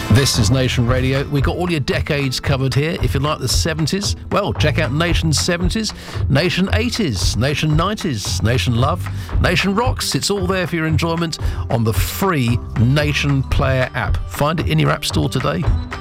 This is Nation Radio. We've got all your decades covered here. If you like the 70s, well, check out Nation 70s, Nation 80s, Nation 90s, Nation Love, Nation Rocks. It's all there for your enjoyment on the free Nation Player app. Find it in your app store today.